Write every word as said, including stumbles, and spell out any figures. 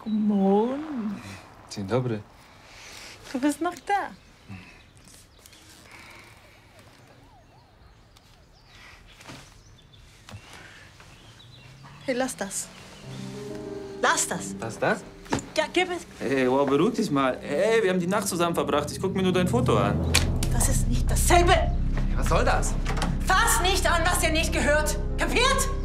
Guten Morgen. Dzień dobry. Du bist noch da. Hey, lass das. Lass das. Was ist das? Ja, gib es. Hey, wow, beruhig dich mal. Hey, wir haben die Nacht zusammen verbracht. Ich guck mir nur dein Foto an. Das ist nicht dasselbe. Was soll das? Fass nicht an, was dir nicht gehört. Kapiert?